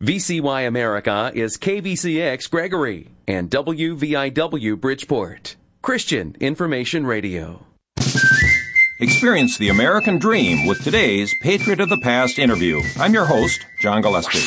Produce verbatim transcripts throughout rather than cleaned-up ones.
V C Y America is K V C X Gregory and W V I W Bridgeport. Christian Information Radio. Experience the American dream with today's Patriot of the Past interview. I'm your host, John Gillespie.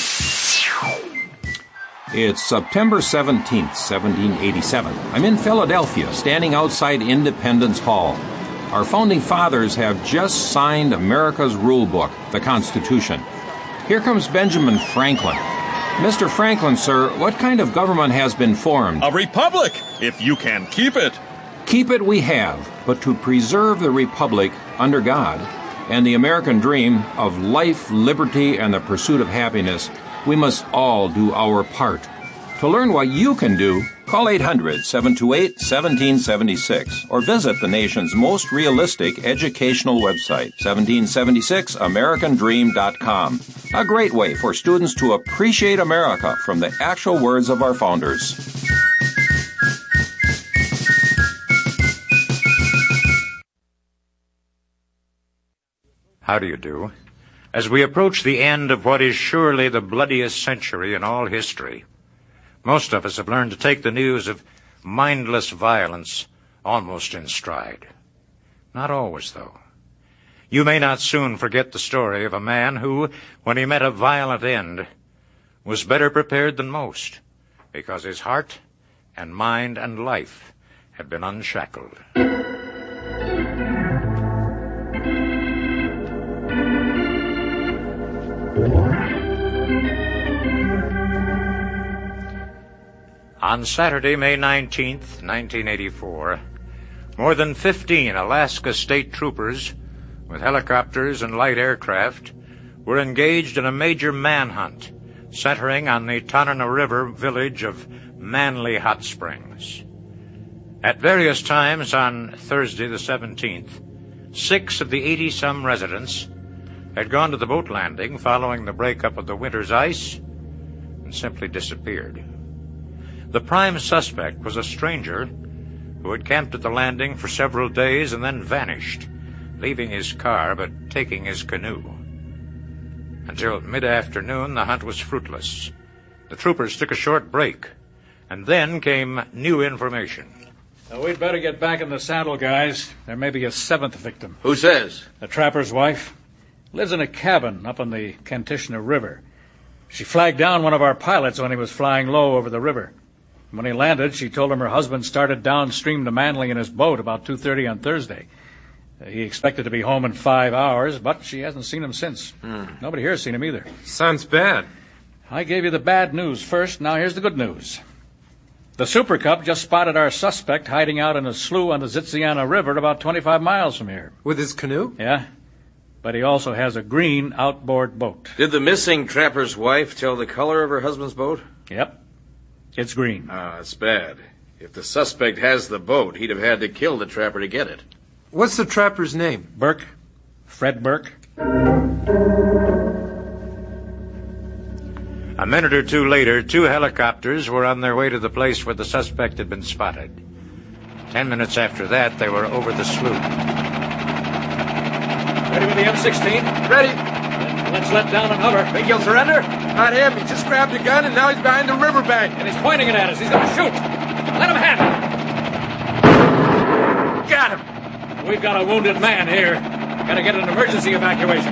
It's September seventeenth, seventeen eighty-seven. I'm in Philadelphia, standing outside Independence Hall. Our founding fathers have just signed America's rule book, the Constitution. Here comes Benjamin Franklin. Mister Franklin, sir, what kind of government has been formed? A republic, if you can keep it. Keep it we have, but to preserve the republic under God and the American dream of life, liberty, and the pursuit of happiness, we must all do our part. To learn what you can do, call eight hundred, seven two eight, one seven seven six or visit the nation's most realistic educational website, seventeen seventy-six american dream dot com. A great way for students to appreciate America from the actual words of our founders. How do you do? As we approach the end of what is surely the bloodiest century in all history, most of us have learned to take the news of mindless violence almost in stride. Not always, though. You may not soon forget the story of a man who, when he met a violent end, was better prepared than most, because his heart and mind and life had been unshackled. On Saturday, May nineteenth, nineteen eighty-four, more than fifteen Alaska State Troopers with helicopters and light aircraft were engaged in a major manhunt centering on the Tanana River village of Manly Hot Springs. At various times on Thursday the seventeenth, six of the eighty-some residents had gone to the boat landing following the breakup of the winter's ice and simply disappeared. The prime suspect was a stranger who had camped at the landing for several days and then vanished, leaving his car but taking his canoe. Until mid-afternoon, the hunt was fruitless. The troopers took a short break, and then came new information. Now, we'd better get back in the saddle, guys. There may be a seventh victim. Who says? The trapper's wife. Lives in a cabin up on the Kantishna River. She flagged down one of our pilots when he was flying low over the river. When he landed, she told him her husband started downstream to Manly in his boat about two thirty on Thursday. Uh, he expected to be home in five hours, but she hasn't seen him since. Hmm. Nobody here has seen him either. Sounds bad. I gave you the bad news first. Now here's the good news. The Super Cub just spotted our suspect hiding out in a slough on the Zitsiana River about twenty-five miles from here. With his canoe? Yeah. But he also has a green outboard boat. Did the missing trapper's wife tell the color of her husband's boat? Yep. It's green. Ah, it's bad. If the suspect has the boat, he'd have had to kill the trapper to get it. What's the trapper's name? Burke. Fred Burke. A minute or two later, two helicopters were on their way to the place where the suspect had been spotted. Ten minutes after that, they were over the slough. Ready with the M sixteen? Ready. Let's let down and hover. Think he'll surrender? Not him. He just grabbed a gun and now he's behind the riverbank. And he's pointing it at us. He's going to shoot. Let him have it. Got him. We've got a wounded man here. Got to get an emergency evacuation.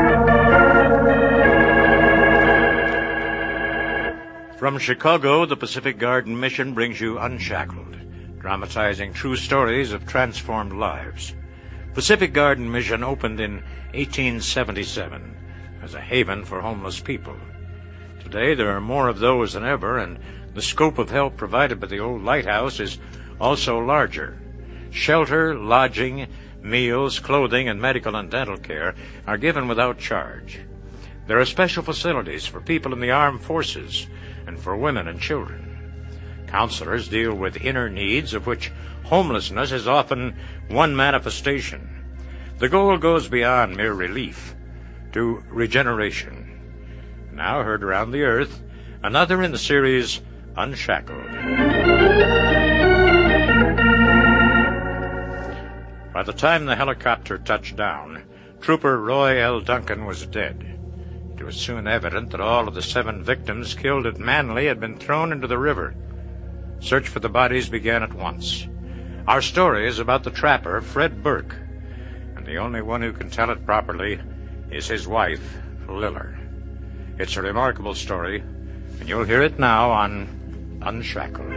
From Chicago, the Pacific Garden Mission brings you Unshackled, dramatizing true stories of transformed lives. Pacific Garden Mission opened in eighteen seventy-seven as a haven for homeless people. Today, there are more of those than ever, and the scope of help provided by the old lighthouse is also larger. Shelter, lodging, meals, clothing, and medical and dental care are given without charge. There are special facilities for people in the armed forces and for women and children. Counselors deal with inner needs, of which homelessness is often one manifestation. The goal goes beyond mere relief to regeneration. Now heard around the earth, another in the series Unshackled. By the time the helicopter touched down, Trooper Roy L. Duncan was dead. It was soon evident that all of the seven victims killed at Manly had been thrown into the river. Search for the bodies began at once. Our story is about the trapper, Fred Burke, and the only one who can tell it properly is his wife, Liller. It's a remarkable story, and you'll hear it now on Unshackled.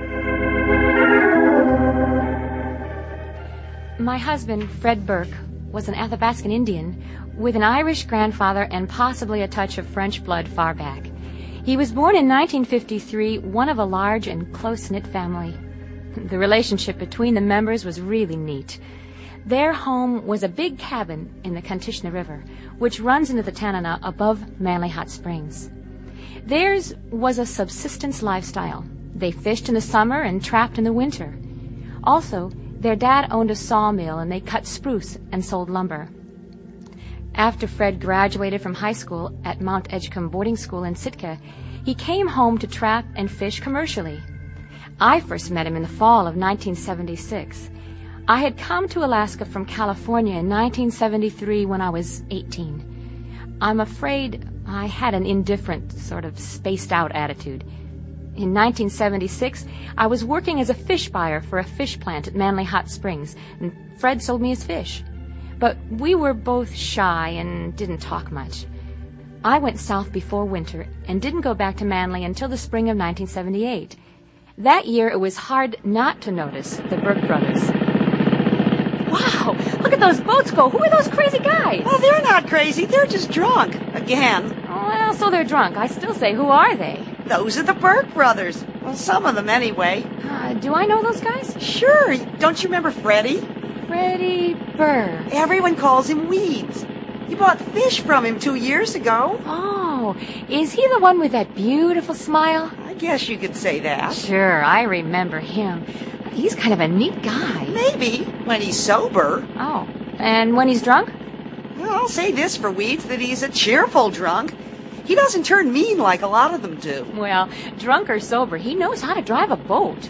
My husband, Fred Burke, was an Athabascan Indian with an Irish grandfather and possibly a touch of French blood far back. He was born in nineteen fifty-three, one of a large and close-knit family. The relationship between the members was really neat. Their home was a big cabin in the Kantishna River, which runs into the Tanana above Manly Hot Springs. Theirs was a subsistence lifestyle. They fished in the summer and trapped in the winter. Also, their dad owned a sawmill and they cut spruce and sold lumber. After Fred graduated from high school at Mount Edgecombe boarding school in Sitka, he came home to trap and fish commercially. I first met him in the fall of nineteen seventy-six. I had come to Alaska from California in nineteen seventy-three when I was eighteen. I'm afraid I had an indifferent, sort of spaced-out attitude. In nineteen seventy-six, I was working as a fish buyer for a fish plant at Manly Hot Springs, and Fred sold me his fish. But we were both shy and didn't talk much. I went south before winter and didn't go back to Manly until the spring of nineteen seventy-eight. That year, it was hard not to notice the Burke brothers. Wow, look at those boats go. Who are those crazy guys? Well, they're not crazy. They're just drunk. Again. Well, so they're drunk. I still say, who are they? Those are the Burke brothers. Well, some of them anyway. Uh, do I know those guys? Sure. Don't you remember Freddie? Freddie Burke. Everyone calls him Weeds. You bought fish from him two years ago. Oh, is he the one with that beautiful smile? I guess you could say that. Sure, I remember him. He's kind of a neat guy. Maybe, when he's sober. Oh, and when he's drunk? Well, I'll say this for Weeds, that he's a cheerful drunk. He doesn't turn mean like a lot of them do. Well, drunk or sober, he knows how to drive a boat.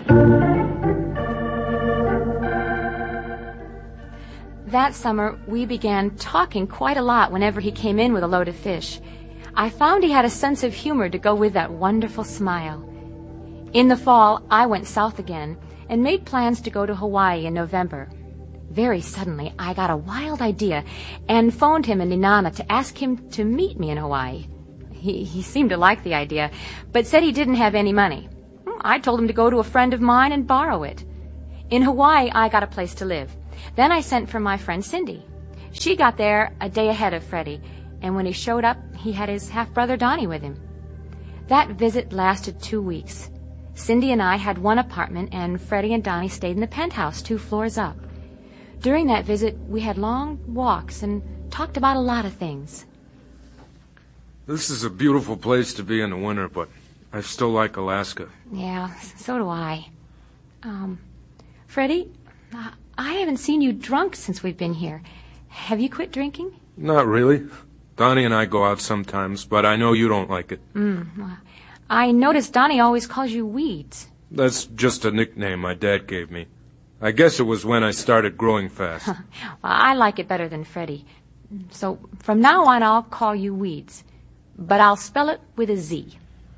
That summer, we began talking quite a lot whenever he came in with a load of fish. I found he had a sense of humor to go with that wonderful smile. In the fall, I went south again and made plans to go to Hawaii in November. Very suddenly, I got a wild idea and phoned him in Nenana to ask him to meet me in Hawaii. He, he seemed to like the idea, but said he didn't have any money. I told him to go to a friend of mine and borrow it. In Hawaii, I got a place to live. Then I sent for my friend Cindy. She got there a day ahead of Freddie, and when he showed up, he had his half-brother Donnie with him. That visit lasted two weeks. Cindy and I had one apartment, and Freddie and Donnie stayed in the penthouse two floors up. During that visit, we had long walks and talked about a lot of things. This is a beautiful place to be in the winter, but I still like Alaska. Yeah, so do I. Um, Freddie, uh, I haven't seen you drunk since we've been here. Have you quit drinking? Not really. Donnie and I go out sometimes, but I know you don't like it. Mm, well, I noticed Donnie always calls you Weeds. That's just a nickname my dad gave me. I guess it was when I started growing fast. Well, I like it better than Freddie. So from now on, I'll call you Weeds. But I'll spell it with a Z.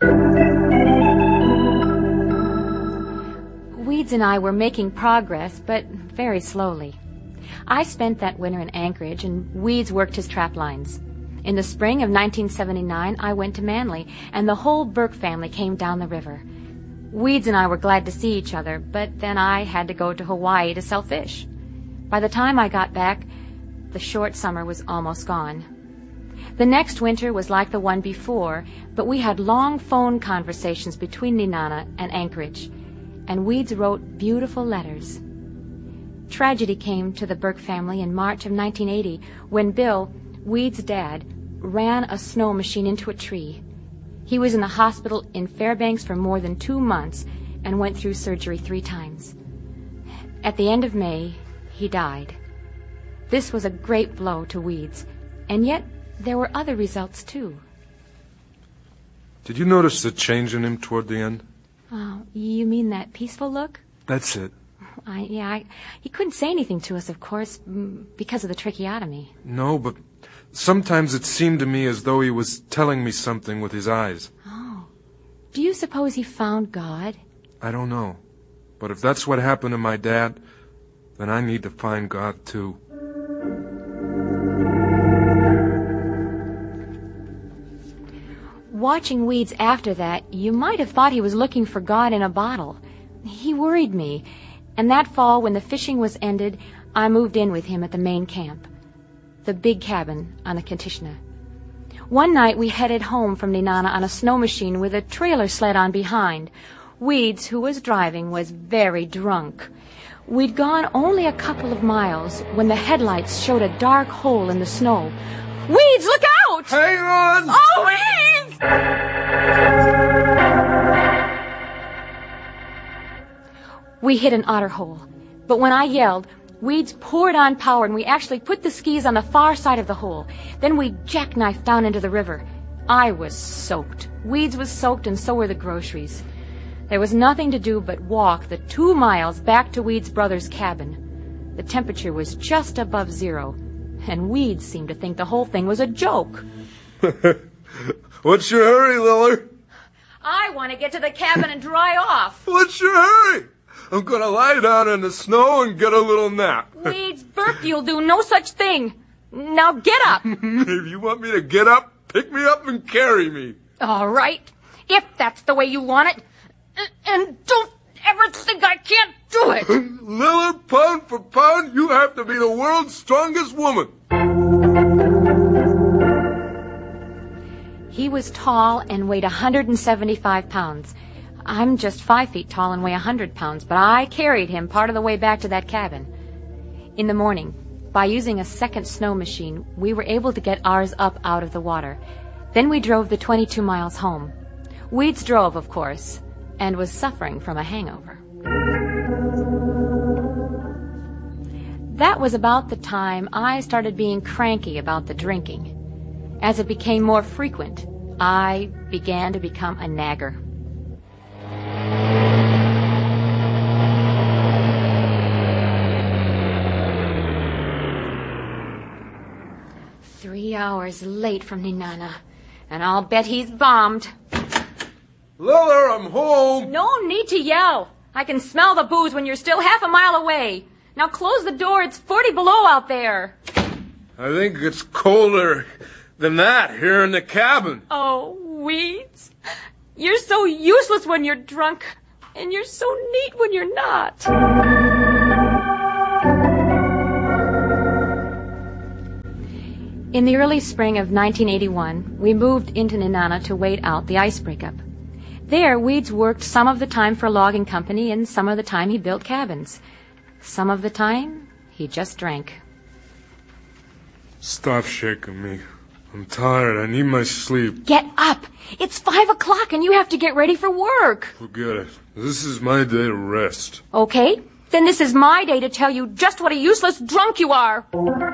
Weeds and I were making progress, but very slowly. I spent that winter in Anchorage, and Weeds worked his trap lines. In the spring of nineteen seventy-nine, I went to Manly, and the whole Burke family came down the river. Weeds and I were glad to see each other, but then I had to go to Hawaii to sell fish. By the time I got back, the short summer was almost gone. The next winter was like the one before, but we had long phone conversations between Nenana and Anchorage, and Weeds wrote beautiful letters. Tragedy came to the Burke family in March of nineteen eighty when Bill, Weeds' dad, ran a snow machine into a tree. He was in the hospital in Fairbanks for more than two months and went through surgery three times. At the end of May, he died. This was a great blow to Weeds, and yet there were other results, too. Did you notice the change in him toward the end? Oh, you mean that peaceful look? That's it. I, yeah, I, he couldn't say anything to us, of course, because of the tracheotomy. No, but Sometimes it seemed to me as though he was telling me something with his eyes. Oh. Do you suppose he found God? I don't know. But if that's what happened to my dad, then I need to find God too. Watching Weeds after that, you might have thought he was looking for God in a bottle. He worried me, and that fall when the fishing was ended, I moved in with him at the main camp, the big cabin on the Kantishna. One night we headed home from Nenana on a snow machine with a trailer sled on behind. Weeds, who was driving, was very drunk. We'd gone only a couple of miles when the headlights showed a dark hole in the snow. Weeds, look out! Hang on! Oh, Weeds! We hit an otter hole, but when I yelled, Weeds poured on power and we actually put the skis on the far side of the hole. Then we jackknifed down into the river. I was soaked. Weeds was soaked and so were the groceries. There was nothing to do but walk the two miles back to Weeds' brother's cabin. The temperature was just above zero, and Weeds seemed to think the whole thing was a joke. What's your hurry, Liller? I want to get to the cabin and dry off. What's your hurry? I'm going to lie down in the snow and get a little nap. Weeds, Burke, you'll do no such thing. Now get up. If you want me to get up, pick me up and carry me. All right, if that's the way you want it. And don't ever think I can't do it. Liller, pound for pound, you have to be the world's strongest woman. He was tall and weighed one hundred seventy-five pounds. I'm just five feet tall and weigh one hundred pounds, but I carried him part of the way back to that cabin. In the morning, by using a second snow machine, we were able to get ours up out of the water. Then we drove the twenty-two miles home. Weeds drove, of course, and was suffering from a hangover. That was about the time I started being cranky about the drinking. As it became more frequent, I began to become a nagger. Three hours late from Nenana, and I'll bet he's bombed. Liller, I'm home. No need to yell. I can smell the booze when you're still half a mile away. Now close the door. It's forty below out there. I think it's colder than that here in the cabin. Oh, Weeds. You're so useless when you're drunk, and you're so neat when you're not. In the early spring of nineteen eighty-one, we moved into Nenana to wait out the ice breakup. There, Weeds worked some of the time for a logging company, and some of the time he built cabins. Some of the time, he just drank. Stop shaking me. I'm tired. I need my sleep. Get up! It's five o'clock and you have to get ready for work. Forget it. This is my day to rest. Okay, then this is my day to tell you just what a useless drunk you are.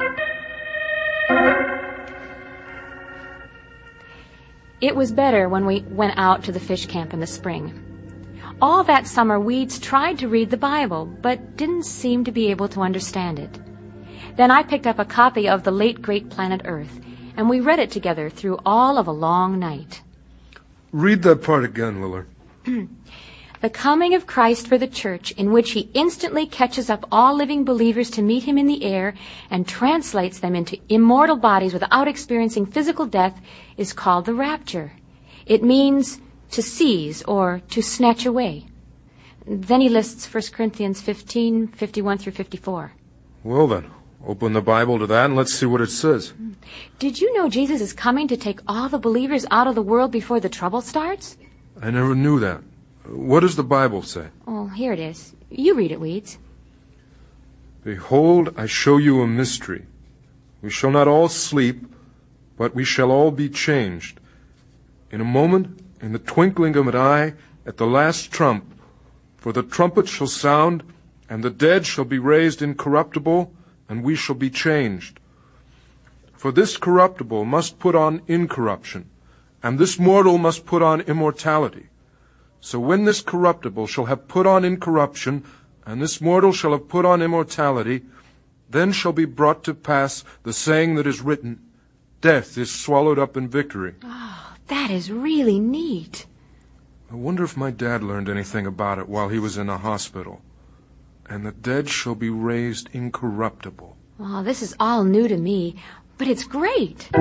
It was better when we went out to the fish camp in the spring. All that summer, Weeds tried to read the Bible, but didn't seem to be able to understand it. Then I picked up a copy of The Late Great Planet Earth, and we read it together through all of a long night. Read that part again, Liller. The coming of Christ for the church, in which he instantly catches up all living believers to meet him in the air and translates them into immortal bodies without experiencing physical death, is called the rapture. It means to seize or to snatch away. Then he lists First Corinthians fifteen, fifty-one through fifty-four. Well then, open the Bible to that and let's see what it says. Did you know Jesus is coming to take all the believers out of the world before the trouble starts? I never knew that. What does the Bible say? Oh, here it is. You read it, Weeds. Behold, I show you a mystery. We shall not all sleep, but we shall all be changed. In a moment, in the twinkling of an eye, at the last trump. For the trumpet shall sound, and the dead shall be raised incorruptible, and we shall be changed. For this corruptible must put on incorruption, and this mortal must put on immortality. So when this corruptible shall have put on incorruption, and this mortal shall have put on immortality, then shall be brought to pass the saying that is written, death is swallowed up in victory. Oh, that is really neat. I wonder if my dad learned anything about it while he was in the hospital. And the dead shall be raised incorruptible. Oh, this is all new to me, but it's great.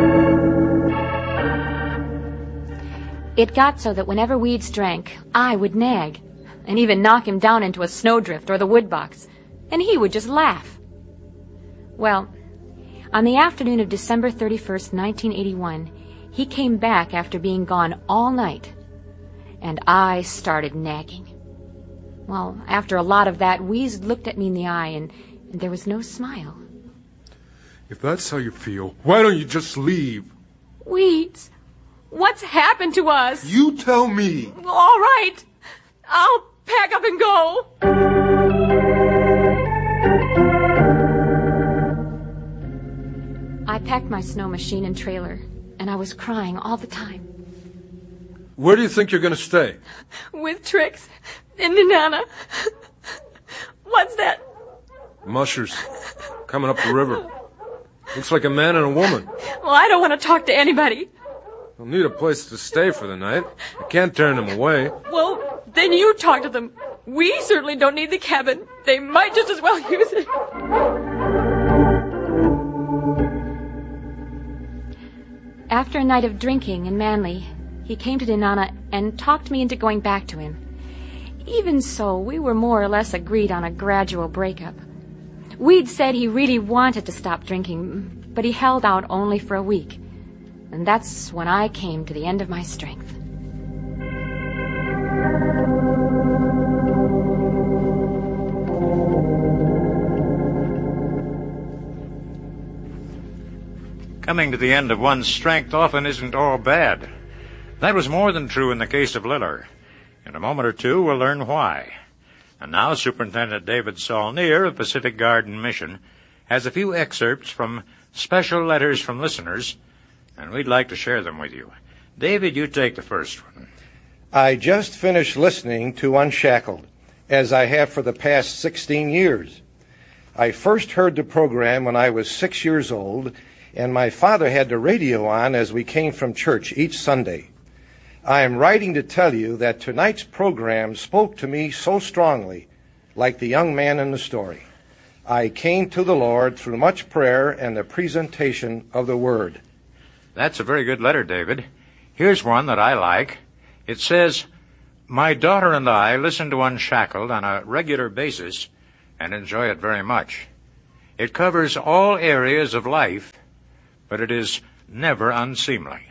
It got so that whenever Weeds drank, I would nag, and even knock him down into a snowdrift or the woodbox, and he would just laugh. Well, on the afternoon of December thirty-first, nineteen eighty-one, he came back after being gone all night, and I started nagging. Well, after a lot of that, Weeds looked at me in the eye, and, and there was no smile. If that's how you feel, why don't you just leave? Weeds, what's happened to us? You tell me. All right. I'll pack up and go. I packed my snow machine and trailer, and I was crying all the time. Where do you think you're going to stay? With Trix in Nenana. What's that? Mushers. Coming up the river. Looks like a man and a woman. Well, I don't want to talk to anybody. They'll need a place to stay for the night. I can't turn them away. Well, then you talk to them. We certainly don't need the cabin. They might just as well use it. After a night of drinking in Manly, he came to Nenana and talked me into going back to him. Even so, we were more or less agreed on a gradual breakup. Weed said he really wanted to stop drinking, but he held out only for a week. And that's when I came to the end of my strength. Coming to the end of one's strength often isn't all bad. That was more than true in the case of Liller. In a moment or two, we'll learn why. And now Superintendent David Saulnier of Pacific Garden Mission has a few excerpts from special letters from listeners, and we'd like to share them with you. David, you take the first one. I just finished listening to Unshackled, as I have for the past sixteen years. I first heard the program when I was six years old, and my father had the radio on as we came from church each Sunday. I am writing to tell you that tonight's program spoke to me so strongly, like the young man in the story. I came to the Lord through much prayer and the presentation of the Word. That's a very good letter, David. Here's one that I like. It says, "My daughter and I listen to Unshackled on a regular basis and enjoy it very much. It covers all areas of life, but it is never unseemly."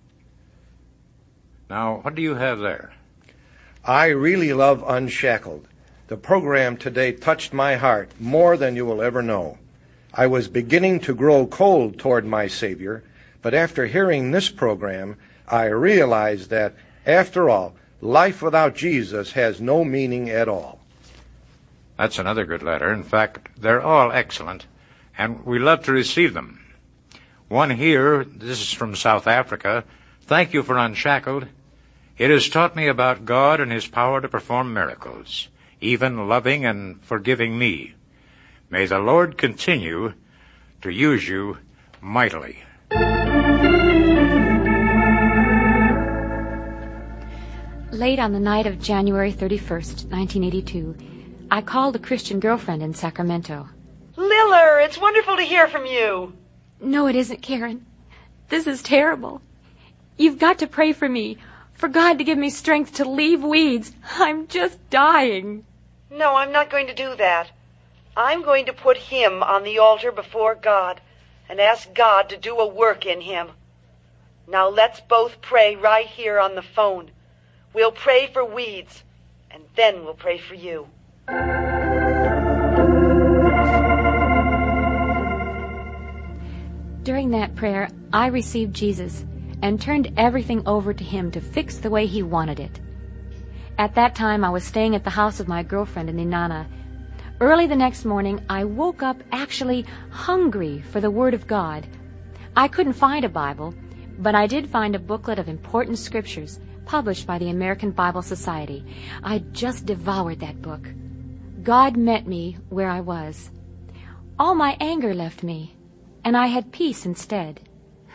Now, what do you have there? I really love Unshackled. The program today touched my heart more than you will ever know. I was beginning to grow cold toward my Savior, but after hearing this program, I realized that, after all, life without Jesus has no meaning at all. That's another good letter. In fact, they're all excellent, and we love to receive them. One here, this is from South Africa. Thank you for Unshackled. It has taught me about God and His power to perform miracles, even loving and forgiving me. May the Lord continue to use you mightily. Late on the night of January thirty-first, nineteen eighty-two, I called a Christian girlfriend in Sacramento. Liller, it's wonderful to hear from you. No, it isn't, Karen. This is terrible. You've got to pray for me, for God to give me strength to leave Weeds. I'm just dying. No, I'm not going to do that. I'm going to put him on the altar before God and ask God to do a work in him. Now let's both pray right here on the phone. We'll pray for Weeds, and then we'll pray for you. During that prayer, I received Jesus and turned everything over to him to fix the way he wanted it. At that time, I was staying at the house of my girlfriend in Nenana. Early the next morning, I woke up actually hungry for the Word of God. I couldn't find a Bible, but I did find a booklet of important scriptures published by the American Bible Society. I just devoured that book. God met me where I was. All my anger left me, and I had peace instead.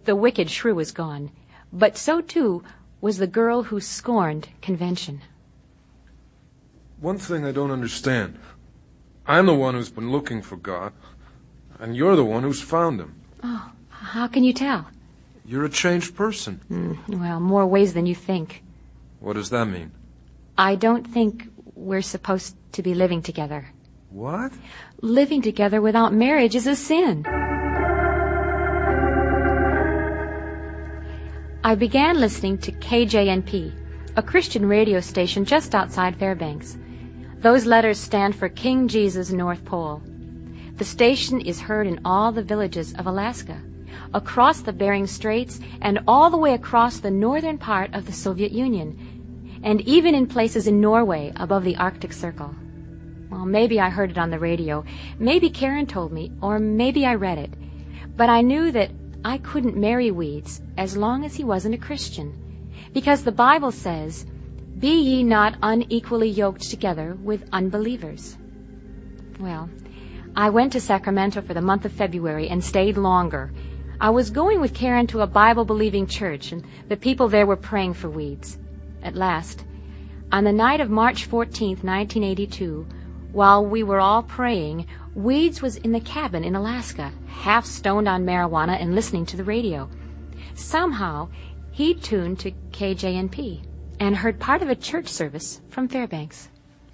The wicked shrew was gone, but so too was the girl who scorned convention. One thing I don't understand. I'm the one who's been looking for God, and you're the one who's found him. Oh, how can you tell? You're a changed person. Mm, well, more ways than you think. What does that mean? I don't think we're supposed to be living together. What? Living together without marriage is a sin. I began listening to K J N P, a Christian radio station just outside Fairbanks. Those letters stand for King Jesus North Pole. The station is heard in all the villages of Alaska, across the Bering Straits, and all the way across the northern part of the Soviet Union, and even in places in Norway above the Arctic Circle. Well, maybe I heard it on the radio, maybe Karen told me, or maybe I read it. But I knew that I couldn't marry Weeds as long as he wasn't a Christian, because the Bible says, "Be ye not unequally yoked together with unbelievers." Well, I went to Sacramento for the month of February and stayed longer. I was going with Karen to a Bible-believing church, and the people there were praying for Weeds. At last, on the night of March fourteenth, nineteen eighty-two, while we were all praying, Weeds was in the cabin in Alaska, half stoned on marijuana and listening to the radio. Somehow, he tuned to K J N P and heard part of a church service from Fairbanks.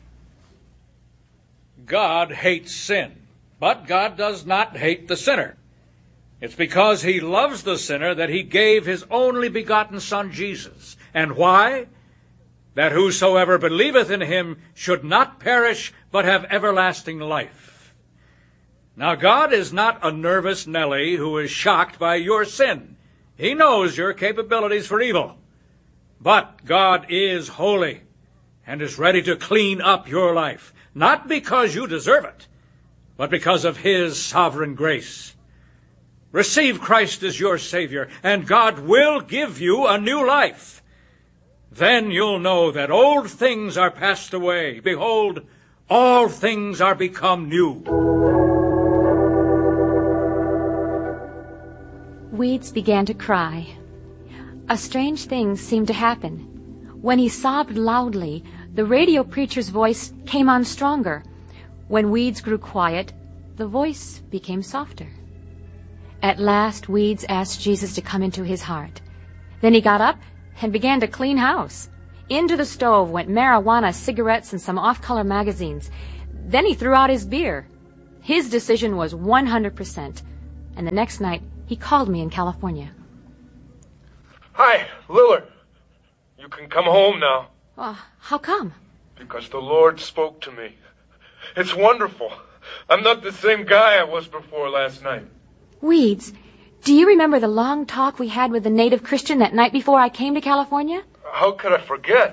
God hates sin, but God does not hate the sinner. It's because he loves the sinner that he gave his only begotten Son, Jesus. And why? That whosoever believeth in him should not perish, but have everlasting life. Now, God is not a nervous Nelly who is shocked by your sin. He knows your capabilities for evil. But God is holy and is ready to clean up your life, not because you deserve it, but because of his sovereign grace. Receive Christ as your Savior, and God will give you a new life. Then you'll know that old things are passed away. Behold, all things are become new. Weeds began to cry. A strange thing seemed to happen. When he sobbed loudly, the radio preacher's voice came on stronger. When Weeds grew quiet, the voice became softer. At last, Weeds asked Jesus to come into his heart. Then he got up and began to clean house. Into the stove went marijuana, cigarettes, and some off-color magazines. Then he threw out his beer. His decision was one hundred percent. And the next night, he called me in California. Hi, Lillard. You can come home now. Uh, how come? Because the Lord spoke to me. It's wonderful. I'm not the same guy I was before last night. Weeds, do you remember the long talk we had with the native Christian that night before I came to California? How could I forget?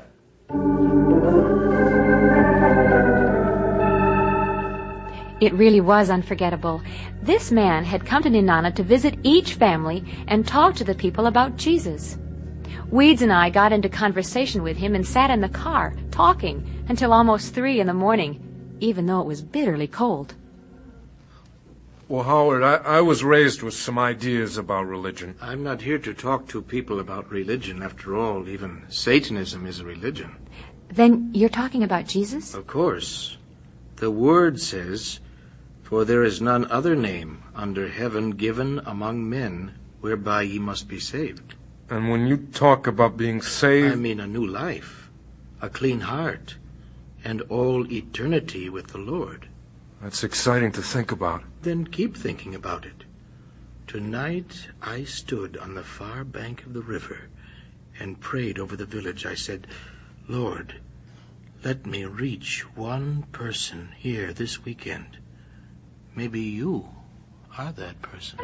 It really was unforgettable. This man had come to Nenana to visit each family and talk to the people about Jesus. Weeds and I got into conversation with him and sat in the car, talking, until almost three in the morning, even though it was bitterly cold. Well, Howard, I, I was raised with some ideas about religion. I'm not here to talk to people about religion. After all, even Satanism is a religion. Then you're talking about Jesus? Of course. The Word says, "For there is none other name under heaven given among men whereby ye must be saved." And when you talk about being saved... I mean a new life, a clean heart, and all eternity with the Lord. That's exciting to think about. Then keep thinking about it. Tonight I stood on the far bank of the river and prayed over the village. I said, "Lord, let me reach one person here this weekend. Maybe you are that person."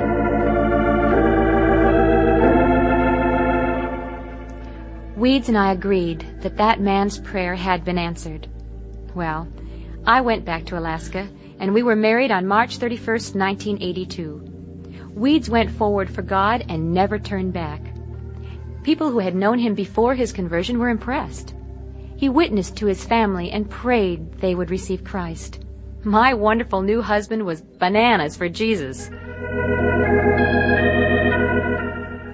Weeds and I agreed that that man's prayer had been answered. Well, I went back to Alaska, and we were married on March thirty-first, nineteen eighty-two. Weeds went forward for God and never turned back. People who had known him before his conversion were impressed. He witnessed to his family and prayed they would receive Christ. My wonderful new husband was bananas for Jesus.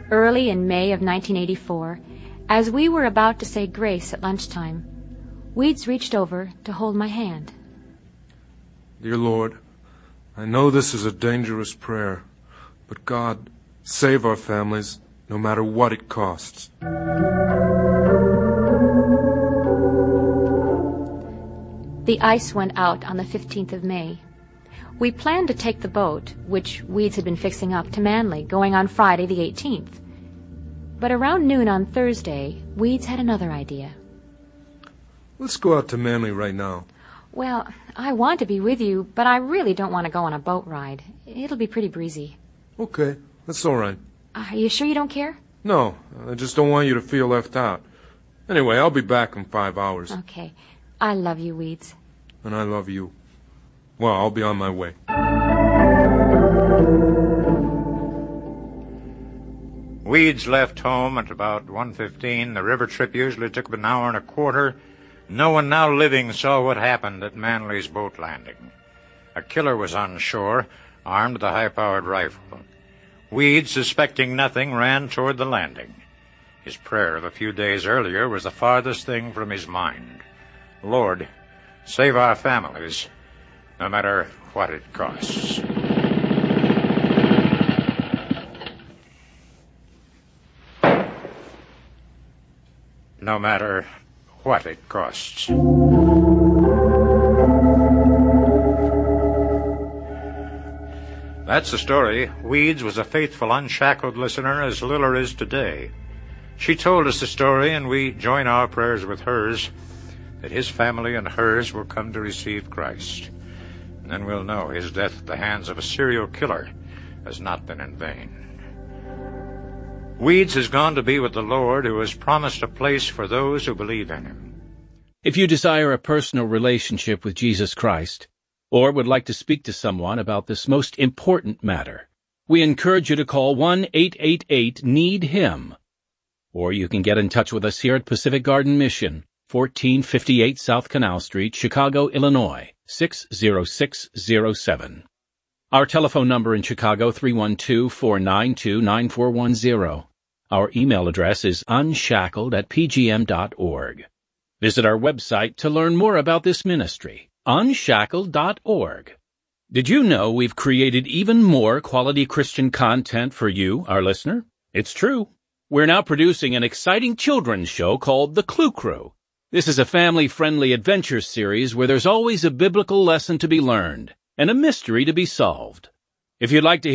Early in May of nineteen eighty-four, as we were about to say grace at lunchtime, Weeds reached over to hold my hand. Dear Lord, I know this is a dangerous prayer, but God, save our families, no matter what it costs. The ice went out on the fifteenth of May. We planned to take the boat, which Weeds had been fixing up, to Manly, going on Friday the eighteenth. But around noon on Thursday, Weeds had another idea. Let's go out to Manly right now. Well, I want to be with you, but I really don't want to go on a boat ride. It'll be pretty breezy. Okay, that's all right. Are you sure you don't care? No, I just don't want you to feel left out. Anyway, I'll be back in five hours. Okay. I love you, Weeds. And I love you. Well, I'll be on my way. Weeds left home at about one fifteen. The river trip usually took an hour and a quarter. No one now living saw what happened at Manly's boat landing. A killer was on shore, armed with a high-powered rifle. Weeds, suspecting nothing, ran toward the landing. His prayer of a few days earlier was the farthest thing from his mind. Lord, save our families, no matter what it costs. No matter what it costs. That's the story. Weeds was a faithful, unshackled listener, as Liller is today. She told us the story, and we join our prayers with hers, that his family and hers will come to receive Christ. And then we'll know his death at the hands of a serial killer has not been in vain. Weeds has gone to be with the Lord, who has promised a place for those who believe in him. If you desire a personal relationship with Jesus Christ, or would like to speak to someone about this most important matter, we encourage you to call one eight eight eight need him. Or you can get in touch with us here at Pacific Garden Mission, fourteen fifty-eight South Canal Street, Chicago, Illinois, six zero six zero seven. Our telephone number in Chicago, three one two, four nine two, nine four one zero. Our email address is unshackled at p g m dot org. Visit our website to learn more about this ministry, unshackled dot org. Did you know we've created even more quality Christian content for you, our listener? It's true. We're now producing an exciting children's show called The Clue Crew. This is a family-friendly adventure series where there's always a biblical lesson to be learned and a mystery to be solved. If you'd like to